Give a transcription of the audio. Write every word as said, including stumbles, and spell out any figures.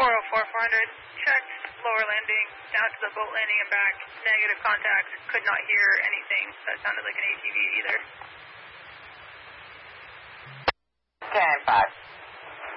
four oh four, four hundred, checked lower landing, down to the boat landing and back, negative contact, could not hear anything that sounded like an A T V either.